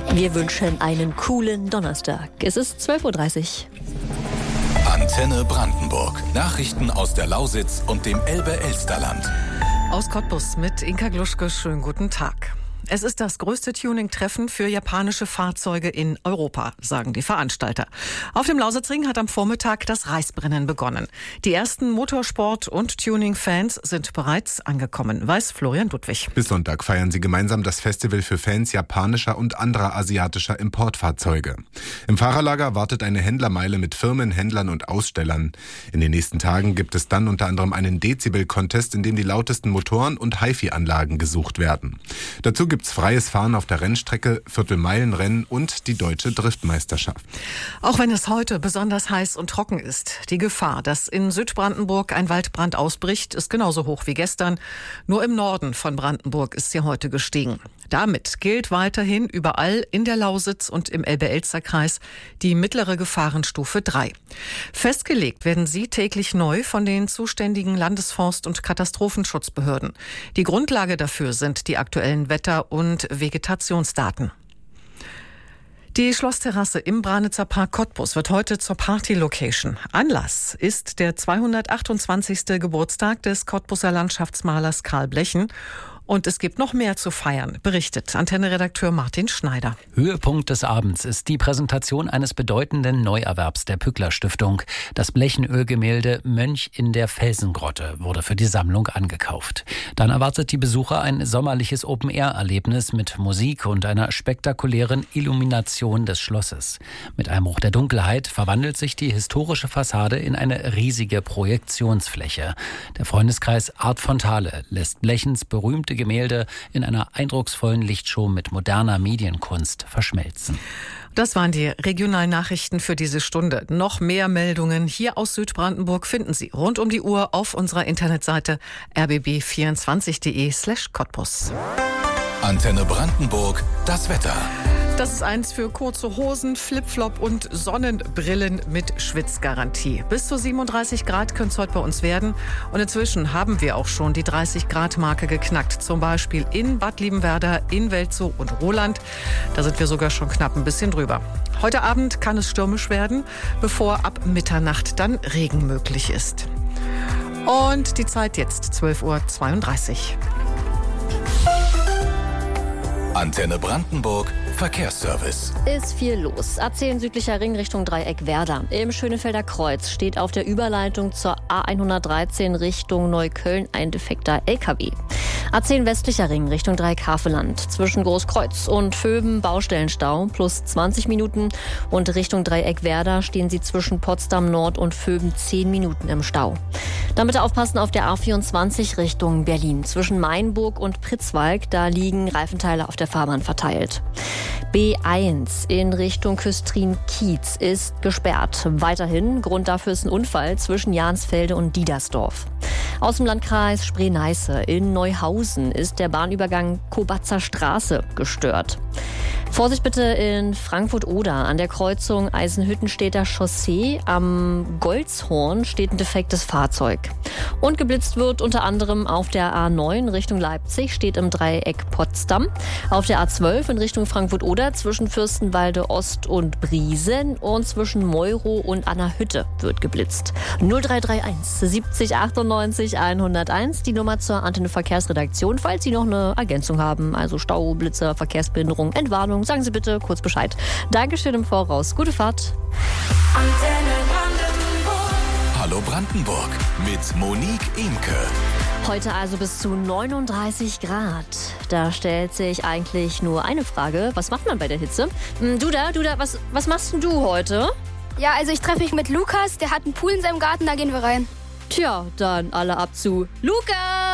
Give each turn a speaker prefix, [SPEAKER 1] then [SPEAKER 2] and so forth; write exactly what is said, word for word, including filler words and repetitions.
[SPEAKER 1] Wir wünschen einen coolen Donnerstag. Es ist zwölf Uhr dreißig.
[SPEAKER 2] Antenne Brandenburg. Nachrichten aus der Lausitz und dem Elbe-Elsterland.
[SPEAKER 3] Aus Cottbus mit Inka Gluschke. Schönen guten Tag. Es ist das größte Tuning-Treffen für japanische Fahrzeuge in Europa, sagen die Veranstalter. Auf dem Lausitzring hat am Vormittag das Reisbrennen begonnen. Die ersten Motorsport- und Tuning-Fans sind bereits angekommen, weiß Florian Ludwig.
[SPEAKER 4] Bis Sonntag feiern sie gemeinsam das Festival für Fans japanischer und anderer asiatischer Importfahrzeuge. Im Fahrerlager wartet eine Händlermeile mit Firmen, Händlern und Ausstellern. In den nächsten Tagen gibt es dann unter anderem einen Dezibel-Contest, in dem die lautesten Motoren und Hi-Fi-Anlagen gesucht werden. Dazu gibt es freies Fahren auf der Rennstrecke, Viertelmeilenrennen und die deutsche Driftmeisterschaft.
[SPEAKER 3] Auch wenn es heute besonders heiß und trocken ist, die Gefahr, dass in Südbrandenburg ein Waldbrand ausbricht, ist genauso hoch wie gestern. Nur im Norden von Brandenburg ist sie heute gestiegen. Damit gilt weiterhin überall in der Lausitz und im Elbe-Elster-Kreis die mittlere Gefahrenstufe drei. Festgelegt werden sie täglich neu von den zuständigen Landesforst- und Katastrophenschutzbehörden. Die Grundlage dafür sind die aktuellen Wetter- und Vegetationsdaten. Die Schlossterrasse im Branitzer Park Cottbus wird heute zur Party-Location. Anlass ist der zweihundertachtundzwanzigste Geburtstag des Cottbuser Landschaftsmalers Karl Blechen. Und es gibt noch mehr zu feiern, berichtet Antenne-Redakteur Martin Schneider.
[SPEAKER 5] Höhepunkt des Abends ist die Präsentation eines bedeutenden Neuerwerbs der Pückler-Stiftung. Das Blechenölgemälde Mönch in der Felsengrotte wurde für die Sammlung angekauft. Dann erwartet die Besucher ein sommerliches Open-Air-Erlebnis mit Musik und einer spektakulären Illumination des Schlosses. Mit Einbruch der Dunkelheit verwandelt sich die historische Fassade in eine riesige Projektionsfläche. Der Freundeskreis Art von Thale lässt Blechens berühmte Gemälde in einer eindrucksvollen Lichtshow mit moderner Medienkunst verschmelzen.
[SPEAKER 3] Das waren die regionalen Nachrichten für diese Stunde. Noch mehr Meldungen hier aus Südbrandenburg finden Sie rund um die Uhr auf unserer Internetseite r b b vierundzwanzig punkt d e slash Cottbus.
[SPEAKER 2] Antenne Brandenburg, das Wetter.
[SPEAKER 3] Das ist eins für kurze Hosen, Flipflop und Sonnenbrillen mit Schwitzgarantie. Bis zu siebenunddreißig Grad können es heute bei uns werden. Und inzwischen haben wir auch schon die dreißig Grad Marke geknackt. Zum Beispiel in Bad Liebenwerda, in Welzow und Roland. Da sind wir sogar schon knapp ein bisschen drüber. Heute Abend kann es stürmisch werden, bevor ab Mitternacht dann Regen möglich ist. Und die Zeit jetzt zwölf Uhr zweiunddreißig.
[SPEAKER 2] Antenne Brandenburg, Verkehrsservice.
[SPEAKER 1] Ist viel los. A zehn südlicher Ring Richtung Dreieck Werder. Im Schönefelder Kreuz steht auf der Überleitung zur A hundertdreizehn Richtung Neukölln ein defekter L K W. A zehn westlicher Ring Richtung Dreieck Haveland. Zwischen Großkreuz und Vöben Baustellenstau plus zwanzig Minuten. Und Richtung Dreieck Werder stehen sie zwischen Potsdam Nord und Vöben zehn Minuten im Stau. Dann bitte aufpassen auf der A vierundzwanzig Richtung Berlin. Zwischen Mainburg und Pritzwalk, da liegen Reifenteile auf der Fahrbahn verteilt. B eins in Richtung Küstrin-Kiez ist gesperrt. Weiterhin, Grund dafür ist ein Unfall zwischen Jansfelde und Diedersdorf. Aus dem Landkreis Spree-Neiße in Neuhausen ist der Bahnübergang Kobatzer Straße gestört. Vorsicht bitte in Frankfurt-Oder. An der Kreuzung Eisenhüttenstädter Chaussee am Golzhorn steht ein defektes Fahrzeug. Und geblitzt wird unter anderem auf der A neun Richtung Leipzig, steht im Dreieck Potsdam. Auf der A zwölf in Richtung Frankfurt-Oder zwischen Fürstenwalde Ost und Briesen und zwischen Meuro und Anna-Hütte wird geblitzt. null drei drei eins siebzig achtundneunzig hunderteins, die Nummer zur Antenne Verkehrsredaktion, falls Sie noch eine Ergänzung haben, also Stau, Blitzer, Verkehrsbehinderung, Entwarnung. Sagen Sie bitte kurz Bescheid. Dankeschön im Voraus. Gute Fahrt.
[SPEAKER 2] Antenne Brandenburg. Hallo Brandenburg mit Monique Imke.
[SPEAKER 1] Heute also bis zu neununddreißig Grad. Da stellt sich eigentlich nur eine Frage. Was macht man bei der Hitze? Duda, Duda, was, was machst denn du heute?
[SPEAKER 6] Ja, also ich treffe mich mit Lukas. Der hat einen Pool in seinem Garten, da gehen wir rein.
[SPEAKER 1] Tja, dann alle ab zu Lukas!